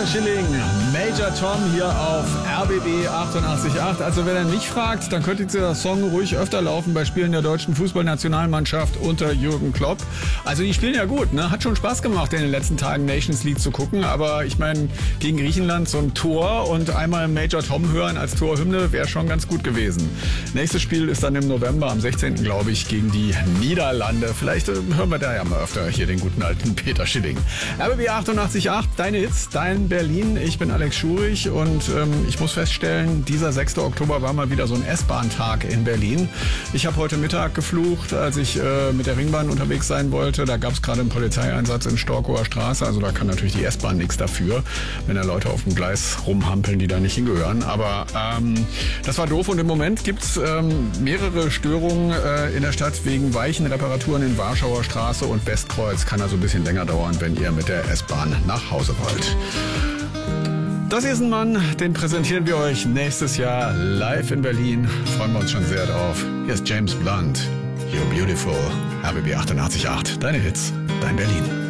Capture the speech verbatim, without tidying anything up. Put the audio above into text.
Peter Schilling, Major Tom hier auf R B B achtundachtzig Komma acht. Also wer dann mich fragt, dann könnte dieser Song ruhig öfter laufen bei Spielen der deutschen Fußballnationalmannschaft unter Jürgen Klopp. Also die spielen ja gut, ne? Hat schon Spaß gemacht in den letzten Tagen Nations League zu gucken, aber ich meine, gegen Griechenland so ein Tor und einmal Major Tom hören als Torhymne wäre schon ganz gut gewesen. Nächstes Spiel ist dann im November, am sechzehnten glaube ich, gegen die Niederlande. Vielleicht äh, hören wir da ja mal öfter hier den guten alten Peter Schilling. R B B achtundachtzig Komma acht, deine Hits, dein Berlin. Ich bin Alex Schurich und ähm, ich muss feststellen, dieser sechster Oktober war mal wieder so ein S-Bahn-Tag in Berlin. Ich habe heute Mittag geflucht, als ich äh, mit der Ringbahn unterwegs sein wollte. Da gab es gerade einen Polizeieinsatz in Storkower Straße. Also da kann natürlich die S-Bahn nichts dafür, wenn da Leute auf dem Gleis rumhampeln, die da nicht hingehören. Aber ähm, das war doof und im Moment gibt es ähm, mehrere Störungen äh, in der Stadt wegen weichen Reparaturen in Warschauer Straße und Westkreuz. Kann also ein bisschen länger dauern, wenn ihr mit der S-Bahn nach Hause wollt. Das hier ist ein Mann, den präsentieren wir euch nächstes Jahr live in Berlin. Freuen wir uns schon sehr drauf. Hier ist James Blunt. You're beautiful. R B B achtundachtzig Komma acht. Deine Hits, dein Berlin.